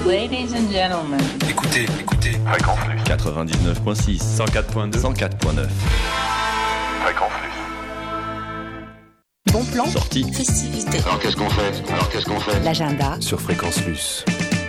Ladies and gentlemen. Écoutez. Fréquence Plus. 99.6, 104.2, 104.9. Fréquence Plus. Bon plan, Sortie. festivité, Alors qu'est-ce qu'on fait l'agenda. Sur Fréquence Plus.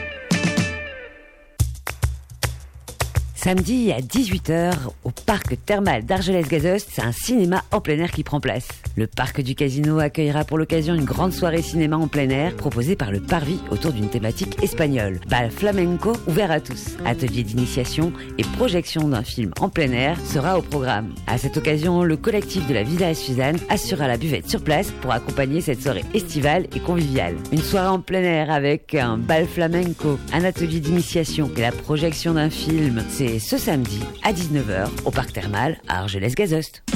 Samedi à 18h, au parc thermal d'Argelès-Gazost, c'est un cinéma en plein air qui prend place. Le parc du Casino accueillera pour l'occasion une grande soirée cinéma en plein air proposée par le Parvis autour d'une thématique espagnole. Bal flamenco ouvert à tous. Atelier d'initiation et projection d'un film en plein air sera au programme. À cette occasion, le collectif de la Villa Suzanne assurera la buvette sur place pour accompagner cette soirée estivale et conviviale. Une soirée en plein air avec un bal flamenco, un atelier d'initiation et la projection d'un film, c'est ce samedi à 19h au parc thermal à Argelès-Gazost.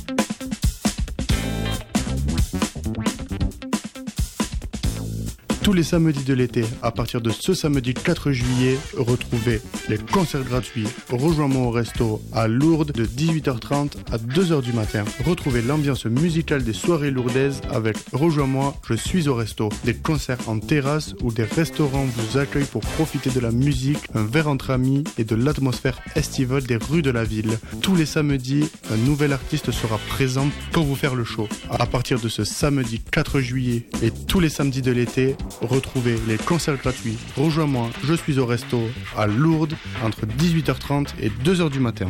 Tous les samedis de l'été, à partir de ce samedi 4 juillet, retrouvez les concerts gratuits. Rejoins-moi au resto à Lourdes de 18h30 à 2h du matin. Retrouvez l'ambiance musicale des soirées lourdaises avec Rejoins-moi, je suis au resto. Des concerts en terrasse où des restaurants vous accueillent pour profiter de la musique, un verre entre amis et de l'atmosphère estivale des rues de la ville. Tous les samedis, un nouvel artiste sera présent pour vous faire le show. À partir de ce samedi 4 juillet et tous les samedis de l'été, retrouvez les concerts gratuits. Rejoins-moi, je suis au resto à Lourdes entre 18h30 et 2h du matin.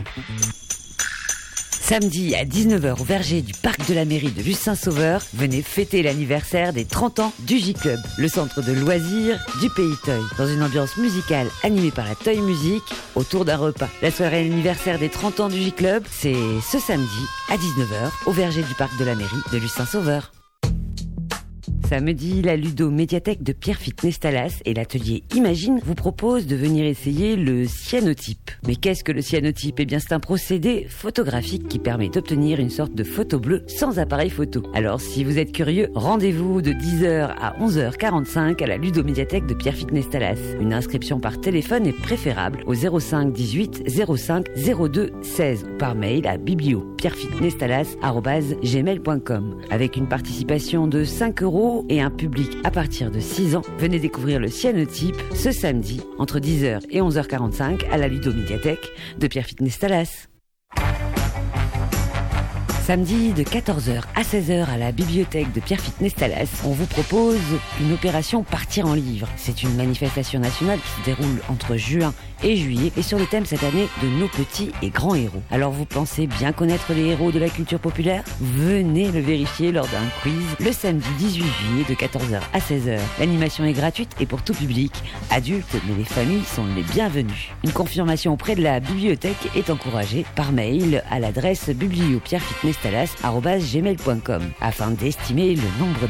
Samedi à 19h au verger du parc de la mairie de Luce-Saint-Sauveur, venez fêter l'anniversaire des 30 ans du J-Club, le centre de loisirs du Pays Toy, dans une ambiance musicale animée par la Toy Music autour d'un repas. La soirée anniversaire des 30 ans du J-Club, c'est ce samedi à 19h au verger du parc de la mairie de Luce-Saint-Sauveur. Samedi, la ludo-médiathèque de Pierrefitte Nestalas et l'atelier Imagine vous proposent de venir essayer le cyanotype. Mais qu'est-ce que le cyanotype ? Eh bien, c'est un procédé photographique qui permet d'obtenir une sorte de photo bleue sans appareil photo. Alors, si vous êtes curieux, rendez-vous de 10h à 11h45 à la ludo-médiathèque de Pierrefitte Nestalas. Une inscription par téléphone est préférable au 05 18 05 02 16 ou par mail à bibliopierrefittnestalas@gmail.com. Avec une participation de 5 € et un public à partir de 6 ans, venez découvrir le cyanotype ce samedi entre 10h et 11h45 à la ludo-médiathèque de Pierrefitte Nestalas. Samedi de 14h à 16h à la bibliothèque de Pierrefitte Nestalas, on vous propose une opération Partir en livre. C'est une manifestation nationale qui se déroule entre juin et juillet et sur le thème cette année de nos petits et grands héros. Alors vous pensez bien connaître les héros de la culture populaire ? Venez le vérifier lors d'un quiz le samedi 18 juillet de 14h à 16h. L'animation est gratuite et pour tout public, adultes mais les familles sont les bienvenus. Une confirmation auprès de la bibliothèque est encouragée par mail à l'adresse bibliopierrefittnestalas@gmail.com afin d'estimer le nombre